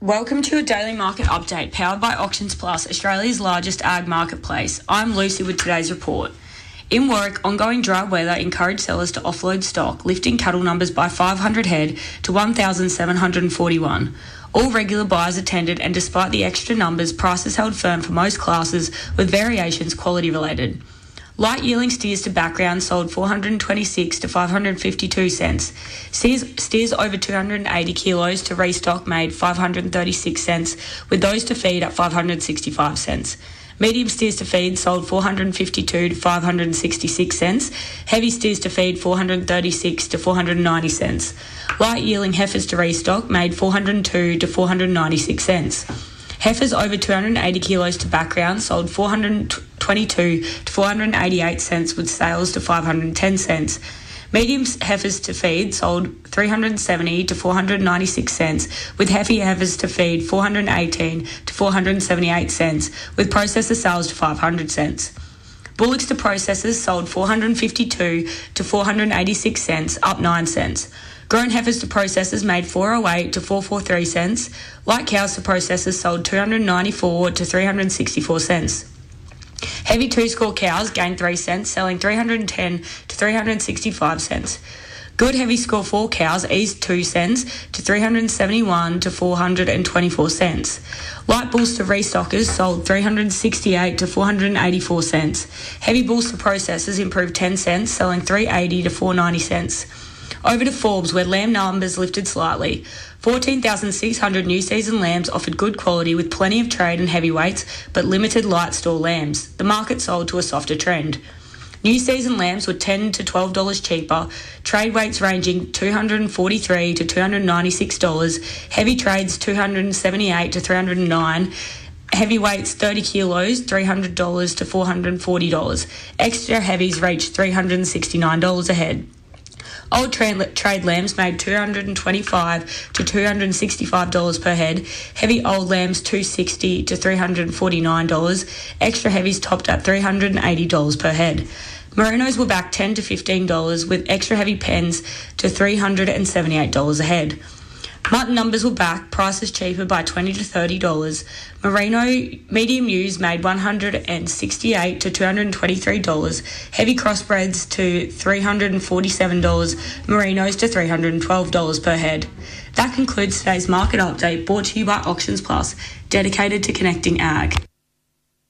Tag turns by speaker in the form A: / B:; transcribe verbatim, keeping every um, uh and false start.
A: Welcome to a daily market update powered by Auctions Plus, Australia's largest ag marketplace. I'm Lucy with today's report. In Warwick, ongoing dry weather encouraged sellers to offload stock, lifting cattle numbers by five hundred head to one thousand seven hundred forty-one. All regular buyers attended, and despite the extra numbers, prices held firm for most classes, with variations quality related. Light yielding steers to background sold four hundred twenty-six to five hundred fifty-two cents. Steers, steers over two hundred eighty kilos to restock made five hundred thirty-six cents, with those to feed at five hundred sixty-five cents. Medium steers to feed sold four hundred fifty-two to five hundred sixty-six cents. Heavy steers to feed four hundred thirty-six to four hundred ninety cents. Light yielding heifers to restock made four hundred two to four hundred ninety-six cents. Heifers over two hundred eighty kilos to background sold four hundred twenty-two to four hundred eighty-eight cents, with sales to five hundred ten cents. Medium heifers to feed sold three hundred seventy to four hundred ninety-six cents, with heavy heifers to feed four hundred eighteen to four hundred seventy-eight cents, with processor sales to five hundred cents. Bullocks to processors sold four hundred fifty-two to four hundred eighty-six cents, up nine cents. Grown heifers to processors made four oh eight to four hundred forty-three cents. Light cows to processors sold two hundred ninety-four to three hundred sixty-four cents. Heavy two-score cows gained three cents, selling three hundred ten to three hundred sixty-five cents. Good heavy score four cows eased two cents to three hundred seventy-one to four hundred twenty-four cents. Light bulls to restockers sold three hundred sixty-eight to four hundred eighty-four cents. Heavy bulls to processors improved ten cents, selling three hundred eighty to four hundred ninety cents. Over to Forbes, where lamb numbers lifted slightly. fourteen thousand six hundred new season lambs offered good quality with plenty of trade and heavyweights, but limited light store lambs. The market sold to a softer trend. New season lambs were ten to twelve dollars cheaper, trade weights ranging two hundred forty-three to two hundred ninety-six dollars, heavy trades two hundred seventy-eight to three hundred nine, heavyweights thirty kilos, three hundred dollars to four hundred forty dollars. Extra heavies reached three hundred sixty-nine dollars a head. Old trade, trade lambs made two hundred twenty-five to two hundred sixty-five dollars per head. Heavy old lambs two hundred sixty to three hundred forty-nine dollars. Extra heavies topped at three hundred eighty dollars per head. Merinos were back ten to fifteen dollars, with extra heavy pens to three hundred seventy-eight dollars a head. Mutton numbers were back, prices cheaper by twenty to thirty dollars. Merino medium ewes made one hundred sixty-eight to two hundred twenty-three dollars. Heavy crossbreds to three hundred forty-seven dollars. Merinos to three hundred twelve dollars per head. That concludes today's market update, brought to you by Auctions Plus, dedicated to connecting ag.